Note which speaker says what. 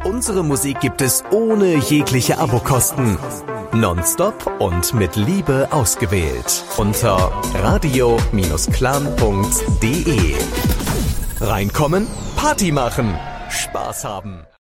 Speaker 1: Unsere Musik gibt es ohne jegliche Abokosten. Nonstop und mit Liebe ausgewählt. Unter radio-clan.de. Reinkommen, Party machen, Spaß haben.